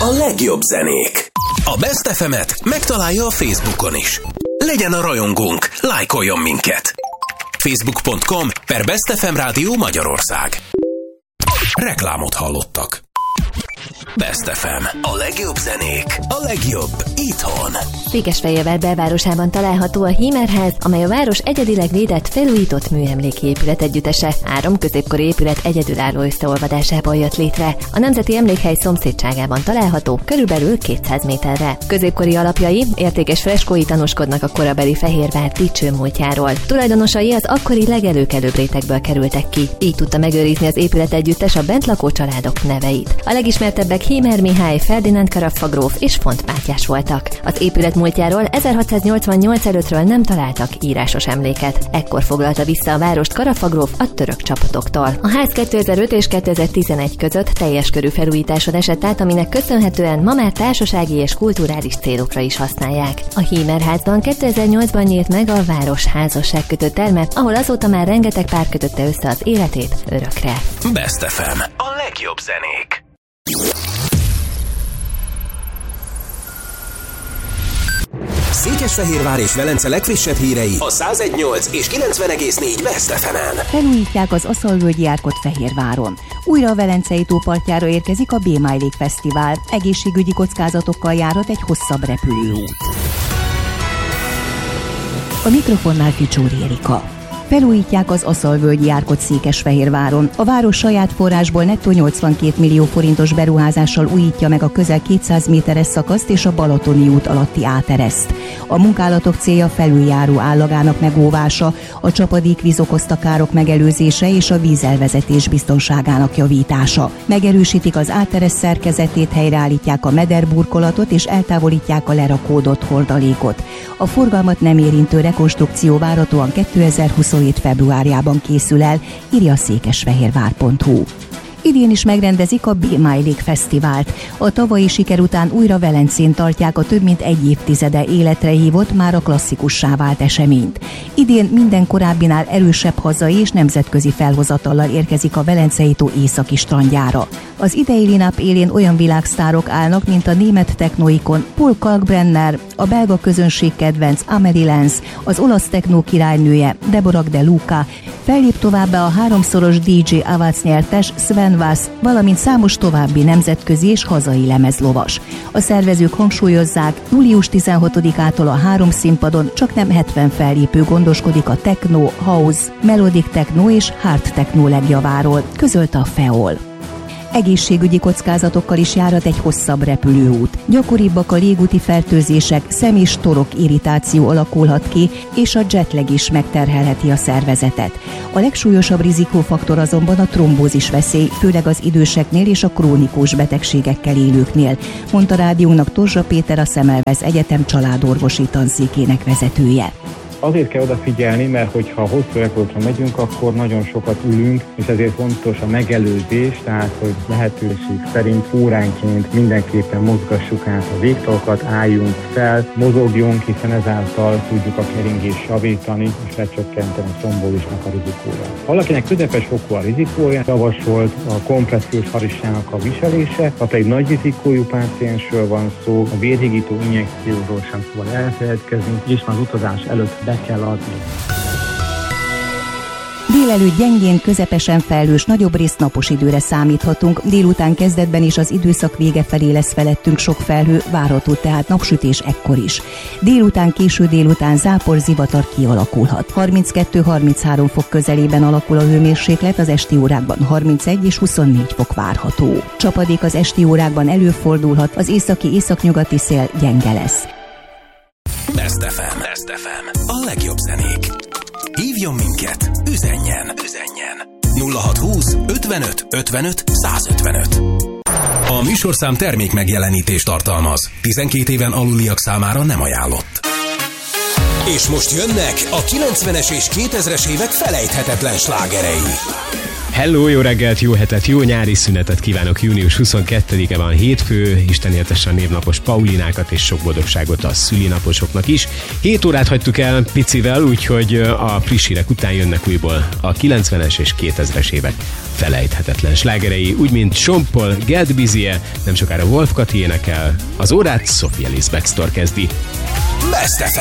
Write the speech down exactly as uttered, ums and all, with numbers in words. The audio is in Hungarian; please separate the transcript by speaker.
Speaker 1: a legjobb zenék. A Best ef emet megtalálja a Facebookon is. Legyen a rajongónk, lájkoljon minket. facebook pont com per Best ef em Rádió Magyarország. Reklámot hallottak. Best ef em. A legjobb zenék, a legjobb itthon.
Speaker 2: Székesfehérvár belvárosában található a Hímerház, amely a város egyedileg védett, felújított műemléki épület együttese. Három középkori épület egyedülálló összeolvadásából jött létre. A Nemzeti Emlékhely szomszédságában található, körülbelül kétszáz méterre. Középkori alapjai, értékes freskói tanúskodnak a korabeli Fehérvár dicső múltjáról. Tulajdonosai az akkori legelőkelőbb rétegből kerültek ki. Így tudta megőrizni az épület együttes a bent lakó családok neveit. A legismertebbek Hímer Mihály, Ferdinánd Karaffa gróf és Font Mátyás voltak. Az épület múltjáról ezerhatszáznyolcvannyolc előttről nem találtak írásos emléket. Ekkor foglalta vissza a várost Karaffa gróf a török csapatoktól. A ház kétezer-öt és kétezer-tizenegy között teljes körű felújításon esett át, aminek köszönhetően ma már társasági és kulturális célokra is használják. A Hímerházban kétezer-nyolcban nyílt meg a város házasságkötő terme, ahol azóta már rengeteg pár kötötte össze az életét örökre.
Speaker 1: Best ef em. A legjobb zenék. Székesfehérvár és Velence legfrissebb hírei a száz egy egész nyolc és kilencven egész négy Best ef emen.
Speaker 3: Felújítják az Aszalvölgyi árkot Fehérváron. Újra a Velencei tó partjára érkezik a B-My Lake Fesztivál. Egészségügyi kockázatokkal járhat egy hosszabb repülőút. A mikrofonnál Ficsóri Erika. Felújítják az Aszalvölgyi árkot Székesfehérváron. A város saját forrásból nettó nyolcvankét millió forintos beruházással újítja meg a közel kétszáz méteres szakaszt és a Balatoni út alatti átereszt. A munkálatok célja felüljáró állagának megóvása, a csapadékvíz okozta károk megelőzése és a vízelvezetés biztonságának javítása. Megerősítik az átereszt szerkezetét, helyreállítják a mederburkolatot és eltávolítják a lerakódott hordalékot. A forgalmat nem érintő rekonstrukció várhatóan kétezer-huszonhét februárjában készül el, írja a székesfehérvár pont hu. Idén is megrendezik a B-My Lake Fesztivált. A tavalyi siker után újra Velencén tartják a több mint egy évtizede életre hívott, már a klasszikussá vált eseményt. Idén minden korábbinál erősebb hazai és nemzetközi felhozatallal érkezik a Velencei tó északi strandjára. Az idei line-up élén olyan világsztárok állnak, mint a német technoikon Paul Kalkbrenner, a belga közönség kedvenc Amelie Lenz, az olasz technó királynője Deborah De Luca, fellép továbbá a háromszoros dé dzsé Awards nyertes Sven Vass, valamint számos további nemzetközi és hazai lemezlovas. A szervezők hangsúlyozzák, július tizenhatodikától a három színpadon csaknem hetven fellépő gondoskodik a techno, house, melodic techno és hard techno legjaváról, közölte a Feol. Egészségügyi kockázatokkal is járhat egy hosszabb repülőút. Gyakoribbak a légúti fertőzések, szem- és torok irritáció alakulhat ki, és a jetlag is megterhelheti a szervezetet. A legsúlyosabb rizikófaktor azonban a trombózis veszély, főleg az időseknél és a krónikus betegségekkel élőknél, mondta rádiónak Torzsa Péter, a Semmelweis Egyetem családorvosi tanszékének vezetője.
Speaker 4: Azért kell odafigyelni, mert hogyha hosszú repülőtre megyünk, akkor nagyon sokat ülünk, és ezért fontos a megelőzés, tehát hogy lehetőség szerint óránként mindenképpen mozgassuk át a végtalakat, álljunk fel, mozogjunk, hiszen ezáltal tudjuk a keringést javítani és lecsökkenteni a trombózisnak a rizikóját. Ha valakinek közepes fokú a rizikója, javasolt a kompressziós harisnyának a viselése, ha pedig nagy rizikójú páciensről van szó, a vérhigító injekcióról sem szabad elfeledkezni, és már az utazás előtt be kell adni.
Speaker 3: Délelőtt gyengén, közepesen felhős, nagyobb részt napos időre számíthatunk. Délután kezdetben is az időszak vége felé lesz felettünk sok felhő, várható tehát napsütés ekkor is. Délután, késő délután zápor, zivatar kialakulhat. harminckettő-harminchárom fok közelében alakul a hőmérséklet, az esti órákban harmincegy és huszonnégy fok várható. Csapadék az esti órákban előfordulhat, az északi északnyugati szél gyenge lesz.
Speaker 1: Best ef em. Best ef em. A legjobb zenék. Hívjon minket, üzenjen, üzenjen. nulla hat húsz ötvenöt ötvenöt százötvenöt. A műsorszám termék megjelenítést tartalmaz. tizenkét éven aluliak számára nem ajánlott. És most jönnek a kilencvenes és kétezres évek felejthetetlen slágerei.
Speaker 5: Hello, jó reggelt, jó hetet, jó nyári szünetet kívánok. Június huszonkettedike van, hétfő. Isten éltesse a névnapos Paulinákat, és sok boldogságot a szülinaposoknak is. hét órát hagytuk el picivel, úgyhogy a friss hírek után jönnek újból a kilencvenes és kétezres évek felejthetetlen slágerei, úgy mint Sean Paul, Get Busy-e, nem sokára Wolf Kati énekel, az órát Sophia Ellis-Bextor kezdi.
Speaker 1: Best ef